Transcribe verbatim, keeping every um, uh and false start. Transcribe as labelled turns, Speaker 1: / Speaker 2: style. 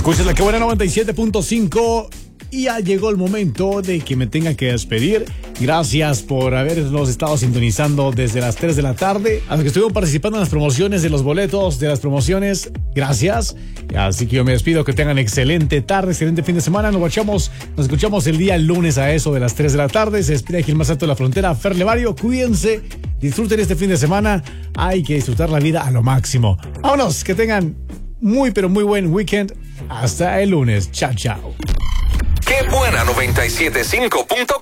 Speaker 1: Escuchas la que buena noventa y siete punto cinco y ya llegó el momento de que me tenga que despedir. Gracias por habernos estado sintonizando desde las tres de la tarde. A los que estuvieron participando en las promociones de los boletos, de las promociones, gracias. Así que yo me despido, que tengan excelente tarde, excelente fin de semana. Nos escuchamos, nos escuchamos el día lunes a eso de las tres de la tarde. Se despide aquí el más alto de la frontera, Fer Levario. Cuídense, disfruten este fin de semana. Hay que disfrutar la vida a lo máximo. Vámonos, que tengan muy pero muy buen weekend. Hasta el lunes. Chao, chao.
Speaker 2: Qué buena noventa y siete punto cinco.